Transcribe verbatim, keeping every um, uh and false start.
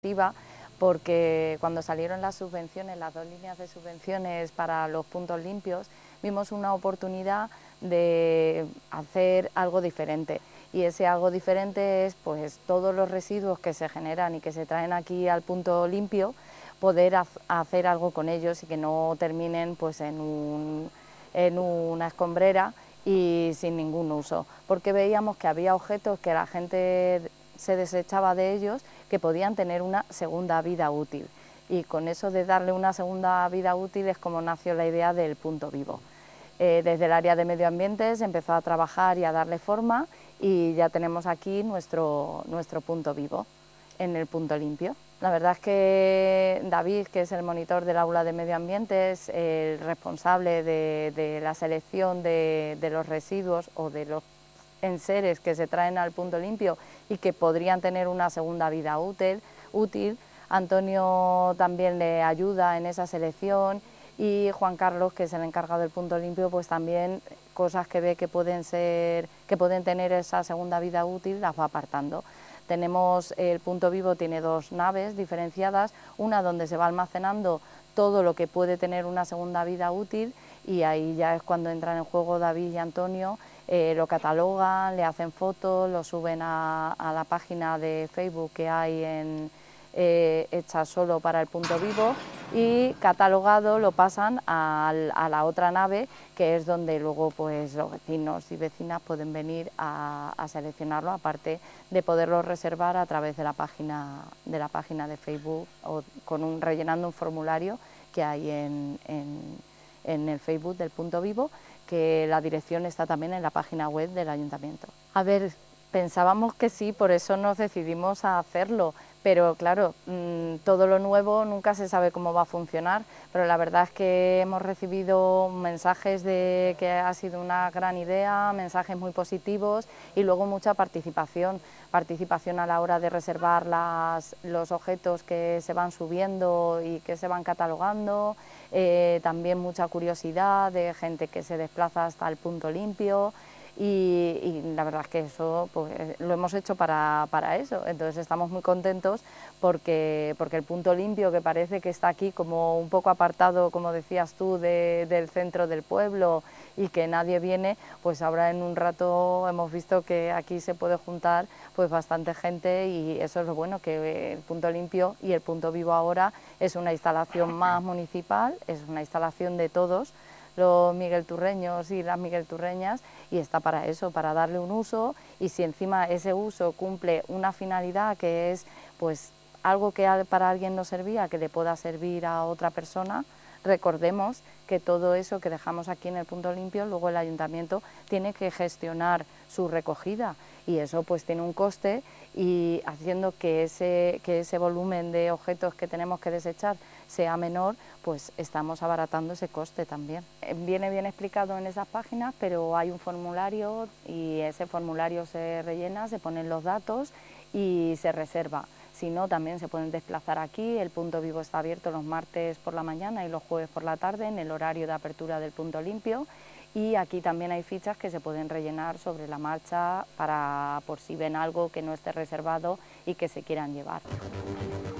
activa, porque cuando salieron las subvenciones, las dos líneas de subvenciones para los puntos limpios, vimos una oportunidad de hacer algo diferente. Y ese algo diferente es pues todos los residuos que se generan y que se traen aquí al punto limpio, poder hacer algo con ellos y que no terminen pues en, un, en una escombrera y sin ningún uso, porque veíamos que había objetos que la gente se desechaba de ellos que podían tener una segunda vida útil, y con eso de darle una segunda vida útil es como nació la idea del punto vivo. Eh, desde el área de medio ambiente se empezó a trabajar y a darle forma, y ya tenemos aquí nuestro, nuestro punto vivo en el punto limpio. La verdad es que David, que es el monitor del aula de medio ambiente, es el responsable de, de la selección de, de los residuos o de los enseres que se traen al punto limpio y que podrían tener una segunda vida útil. útil. Antonio también le ayuda en esa selección, y Juan Carlos, que es el encargado del punto limpio, pues también cosas que ve que pueden ser, que pueden tener esa segunda vida útil, las va apartando. Tenemos, el punto vivo tiene dos naves diferenciadas, una donde se va almacenando todo lo que puede tener una segunda vida útil, y ahí ya es cuando entran en juego David y Antonio, eh, lo catalogan, le hacen fotos, lo suben a, a la página de Facebook que hay en, eh, hecha solo para el punto vivo, y catalogado lo pasan a, a la otra nave, que es donde luego pues los vecinos y vecinas pueden venir a, a seleccionarlo, aparte de poderlo reservar a través de la página de la página de Facebook, o con un, rellenando un formulario que hay en, en, en el Facebook del punto vivo, que la dirección está también en la página web del ayuntamiento. A ver, pensábamos que sí, por eso nos decidimos a hacerlo, pero claro, mmm, todo lo nuevo nunca se sabe cómo va a funcionar, pero la verdad es que hemos recibido mensajes de que ha sido una gran idea, mensajes muy positivos, y luego mucha participación, participación a la hora de reservar las, los objetos que se van subiendo y que se van catalogando, eh, también mucha curiosidad de gente que se desplaza hasta el punto limpio. Y, y la verdad es que eso pues, lo hemos hecho para, para eso, entonces estamos muy contentos porque, porque el punto limpio, que parece que está aquí como un poco apartado, como decías tú, de, del centro del pueblo y que nadie viene, pues ahora en un rato hemos visto que aquí se puede juntar pues bastante gente, y eso es lo bueno, que el punto limpio y el punto vivo ahora es una instalación más municipal, es una instalación de todos los miguelturreños y las miguelturreñas, y está para eso, para darle un uso, y si encima ese uso cumple una finalidad que es pues algo que para alguien no servía, que le pueda servir a otra persona. Recordemos que todo eso que dejamos aquí en el punto limpio, luego el ayuntamiento tiene que gestionar su recogida, y eso pues tiene un coste, y haciendo que ese, que ese volumen de objetos que tenemos que desechar sea menor, pues estamos abaratando ese coste también. Viene bien explicado en esas páginas, pero hay un formulario, y ese formulario se rellena, se ponen los datos y se reserva. Si no, también se pueden desplazar aquí. El punto vivo está abierto los martes por la mañana y los jueves por la tarde, en el horario de apertura del punto limpio, y aquí también hay fichas que se pueden rellenar sobre la marcha para por si ven algo que no esté reservado y que se quieran llevar.